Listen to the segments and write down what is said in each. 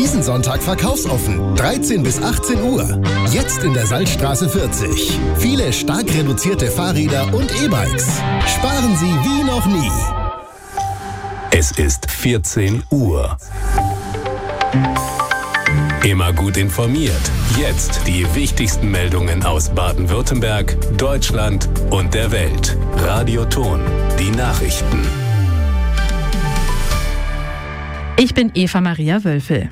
Diesen Sonntag verkaufsoffen, 13 bis 18 Uhr. Jetzt in der Salzstraße 40. Viele stark reduzierte Fahrräder und E-Bikes. Sparen Sie wie noch nie. Es ist 14 Uhr. Immer gut informiert. Jetzt die wichtigsten Meldungen aus Baden-Württemberg, Deutschland und der Welt. Radioton, die Nachrichten. Ich bin Eva Maria Wölfel.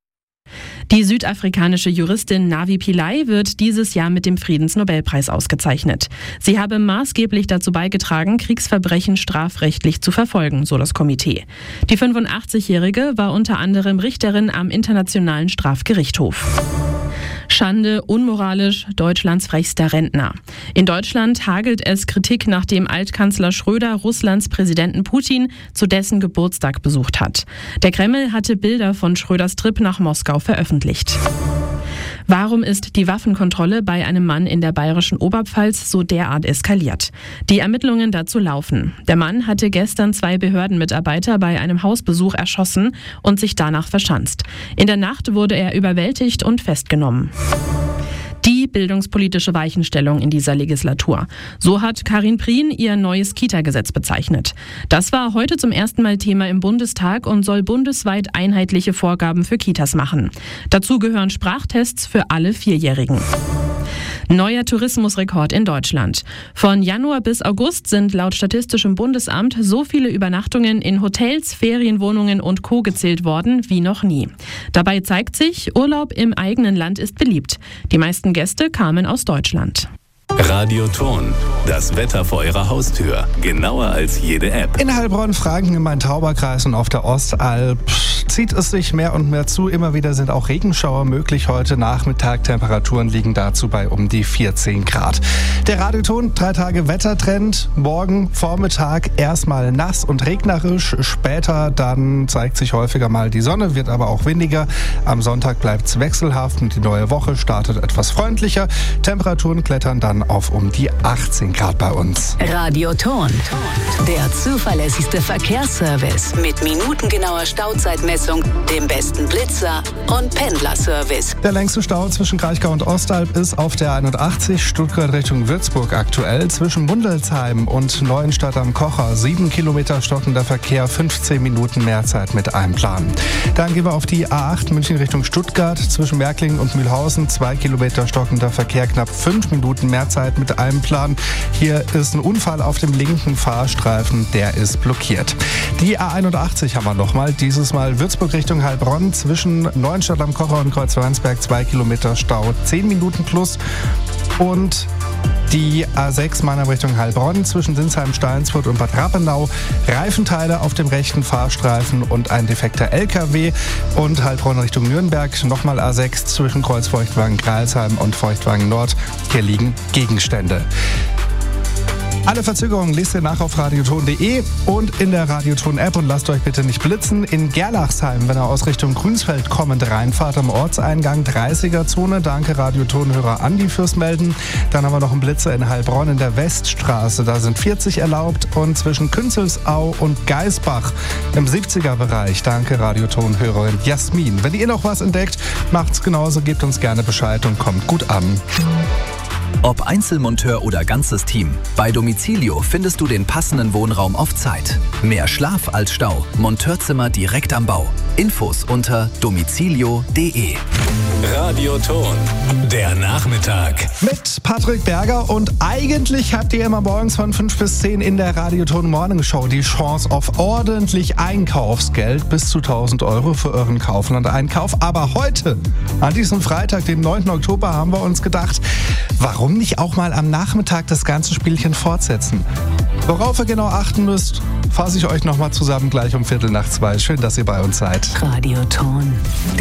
Die südafrikanische Juristin Navi Pillay wird dieses Jahr mit dem Friedensnobelpreis ausgezeichnet. Sie habe maßgeblich dazu beigetragen, Kriegsverbrechen strafrechtlich zu verfolgen, so das Komitee. Die 85-Jährige war unter anderem Richterin am Internationalen Strafgerichtshof. Schande, unmoralisch, Deutschlands frechster Rentner. In Deutschland hagelt es Kritik, nachdem Altkanzler Schröder Russlands Präsidenten Putin zu dessen Geburtstag besucht hat. Der Kreml hatte Bilder von Schröders Trip nach Moskau veröffentlicht. Warum ist die Waffenkontrolle bei einem Mann in der bayerischen Oberpfalz so derart eskaliert? Die Ermittlungen dazu laufen. Der Mann hatte gestern 2 Behördenmitarbeiter bei einem Hausbesuch erschossen und sich danach verschanzt. In der Nacht wurde er überwältigt und festgenommen. Die bildungspolitische Weichenstellung in dieser Legislatur. So hat Karin Prien ihr neues Kita-Gesetz bezeichnet. Das war heute zum ersten Mal Thema im Bundestag und soll bundesweit einheitliche Vorgaben für Kitas machen. Dazu gehören Sprachtests für alle 4-Jährigen. Neuer Tourismusrekord in Deutschland. Von Januar bis August sind laut Statistischem Bundesamt so viele Übernachtungen in Hotels, Ferienwohnungen und Co. gezählt worden wie noch nie. Dabei zeigt sich, Urlaub im eigenen Land ist beliebt. Die meisten Gäste kamen aus Deutschland. Radioton, das Wetter vor Ihrer Haustür. Genauer als jede App. In Heilbronn, Franken, im Main-Tauber-Kreis und auf der Ostalb zieht es sich mehr und mehr zu. Immer wieder sind auch Regenschauer möglich. Heute Nachmittag, Temperaturen liegen dazu bei um die 14 Grad. Der Radioton, 3 Tage Wettertrend. Morgen Vormittag erstmal nass und regnerisch. Später dann zeigt sich häufiger mal die Sonne, wird aber auch windiger. Am Sonntag bleibt es wechselhaft und die neue Woche startet etwas freundlicher. Temperaturen klettern dann auf um die 18 Grad bei uns. Radioton, der zuverlässigste Verkehrsservice mit minutengenauer Stauzeitmessung, dem besten Blitzer und Pendlerservice. Der längste Stau zwischen Kraichgau und Ostalb ist auf der 81 Stuttgart Richtung Würzburg aktuell. Zwischen Mundelsheim und Neuenstadt am Kocher 7 Kilometer stockender Verkehr, 15 Minuten mehr Zeit mit einplanen. Dann gehen wir auf die A8 München Richtung Stuttgart. Zwischen Märklingen und Mühlhausen 2 Kilometer stockender Verkehr, knapp 5 Minuten mehr Zeit mit einem Plan. Hier ist ein Unfall auf dem linken Fahrstreifen, der ist blockiert. Die A81 haben wir nochmal, dieses Mal Würzburg Richtung Heilbronn, zwischen Neuenstadt am Kocher und Kreuzwernsberg 2 Kilometer Stau, 10 Minuten plus. Und die A6 Mannheim Richtung Heilbronn zwischen Sinsheim, Steinsfurt und Bad Rappenau. Reifenteile auf dem rechten Fahrstreifen und ein defekter LKW. Und Heilbronn Richtung Nürnberg nochmal A6 zwischen Kreuzfeuchtwangen-Greilsheim und Feuchtwangen-Nord. Hier liegen Gegenstände. Alle Verzögerungen lest ihr nach auf radioton.de und in der Radioton-App und lasst euch bitte nicht blitzen. In Gerlachsheim, wenn ihr aus Richtung Grünsfeld kommend reinfahrt, am Ortseingang 30er-Zone. Danke Radioton-Hörer Andi fürs Melden. Dann haben wir noch einen Blitzer in Heilbronn in der Weststraße. Da sind 40 erlaubt und zwischen Künzelsau und Geisbach im 70er-Bereich. Danke Radioton-Hörerin Jasmin. Wenn ihr noch was entdeckt, macht's genauso, gebt uns gerne Bescheid und kommt gut an. Ob Einzelmonteur oder ganzes Team, bei Domicilio findest du den passenden Wohnraum auf Zeit. Mehr Schlaf als Stau, Monteurzimmer direkt am Bau. Infos unter domicilio.de. Radioton, der Nachmittag. Mit Patrick Berger und eigentlich habt ihr immer morgens von 5 bis 10 in der Radioton Morning Show die Chance auf ordentlich Einkaufsgeld bis zu 1.000 Euro für euren Kaufland-Einkauf. Aber heute, an diesem Freitag, dem 9. Oktober, haben wir uns gedacht, warum nicht auch mal am Nachmittag das ganze Spielchen fortsetzen? Worauf ihr genau achten müsst, fasse ich euch nochmal zusammen gleich um 1:15. Schön, dass ihr bei uns seid. Radioton.